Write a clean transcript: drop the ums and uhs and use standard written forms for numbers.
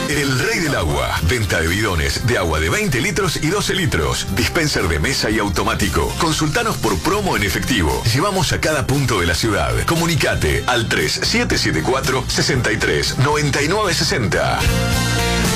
El Rey del Agua. Venta de bidones de agua de 20 litros y 12 litros. Dispenser de mesa y automático. Consultanos por promo en efectivo. Llevamos a cada punto de la ciudad. Comunicate al 3774 63 99 60.